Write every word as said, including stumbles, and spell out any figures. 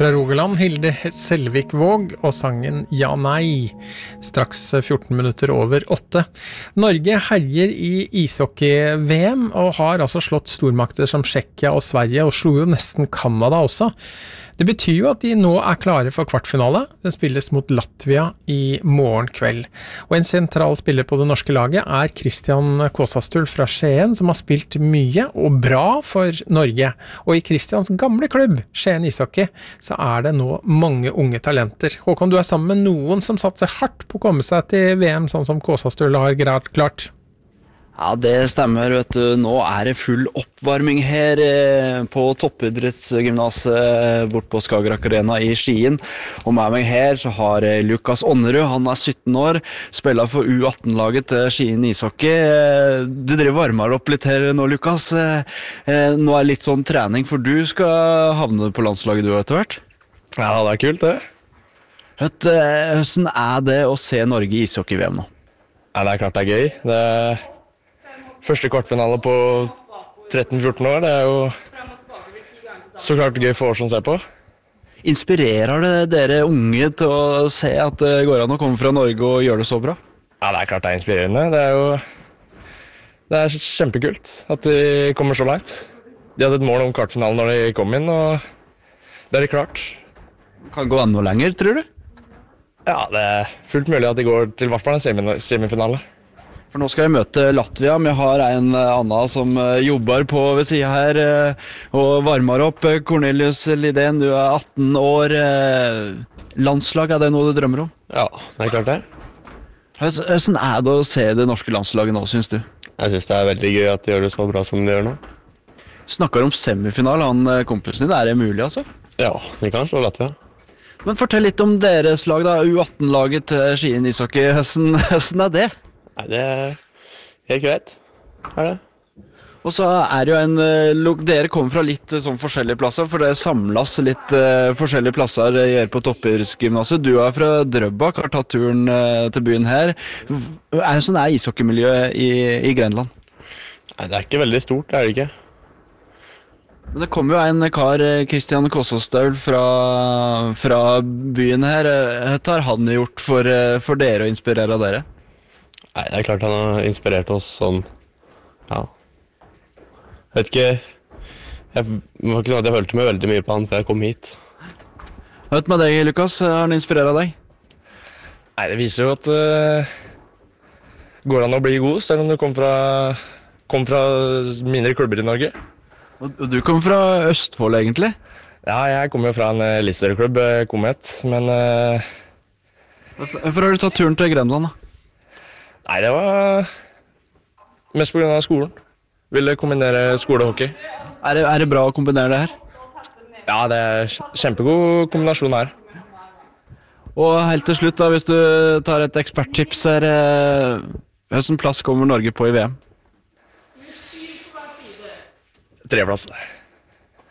fra Rogaland, Hilde Selvik Våg, og sangen Ja Nei, straks fjorten minutter over åtte. Norge herjer i ishockey-V M, og har altså slått stormakter som Tsjekkia og Sverige, og slo jo nesten Kanada også. Det betyr jo at de nå er klare for kvartfinale. Den spilles mot Latvia i morgen kveld. Og en sentral spiller på det norske laget er Christian Kåsastul fra Skien, som har spilt mye og bra for Norge. Og i Christians gamle klubb, Skien Ishockey, så er det nå mange unge talenter. Håkon, du er sammen med noen som satser hardt på å komme seg til V M, sånn som Kåsastul har klart. Ja, det stemmer, vet du. Nå er det full oppvarming her på toppidrettsgymnaset bort på Skagerrak Arena i Skien. Og med meg her så har Lukas Ånnerud, han er sytten år, spiller for U atten-laget til Skien Ishockey. Du driver varmere opp litt her nå, Lukas. Nå er litt sånn trening, for du skal havne på landslaget du etter hvert. Ja, det er kult det. Hvordan er det å se Norge i ishockey-V M nå? Ja, det er klart det er gøy. Det er første kvartfinale på tretten fjorten år, det er jo så klart gøy for oss som ser på. Inspirerer det dere unge til å se at det går an å komme fra Norge og gjøre det så bra? Ja, det er klart det er inspirerende. Det er jo det er kjempekult at de kommer så langt. De hadde et mål om kvartfinalen når de kom inn, og det er de klart. Kan gå enda lenger, tror du? Ja, det er fullt mulig at de går til i hvert fall en semifinale. For nå skal jeg møte Latvia. Vi har en annen som jobber på ved siden her og varmer opp. Cornelius Lidén, du er atten år. Landslag, er det noe du drømmer om? Ja, det er klart det. Hvordan er det å se det norske landslaget nå, synes du? Jeg synes det er veldig gøy at de gjør det så bra som de gjør nå. Snakker om semifinal, han kompisen din. Er det mulig, altså? Ja, de kan slå Latvia. Men fortell litt om deres lag da, U atten-laget til Skien Ishockey. Hvordan er det? Nei, det er helt greit, er det. Og så er det jo en, dere kommer fra litt sånn forskjellige plasser, for det samles litt uh, forskjellige plasser her på toppidrettsgymnaset. Du er fra Drøbak, har tatt turen uh, til byen her. Er det sånn er ishockeymiljøet i, i Grenland? Nei, det er ikke veldig stort, det er det ikke. Men det kommer jo en kar, Christian Kåsastul fra, fra byen her. Hva har han gjort for, for dere å inspirere dere? Nei, det er klart han har inspirert oss sånn, ja. Jeg vet ikke, jeg må ikke sånn at jeg følte meg veldig mye på han før jeg kom hit. Hva vet med deg, Lukas? Har han inspireret deg? Nei, det viser jo at det uh, går an å bli god, selv om du kom fra, kom fra mindre klubber i Norge. Og du kom fra Østfold, egentlig? Ja, jeg kom jo fra en litt større klubb, Komet, men... Uh, Hvorfor har du tatt turen til Grenland, da? Nei, det var mest på grunn av skolen. Ville kombinere skole og hockey. Er det, er det bra å kombinere det her? Ja, det er kjempegod kombinasjon her. Og helt til slutt da, hvis du tar et eksperttips her, hvilken plass kommer Norge på i V M? Tre plass.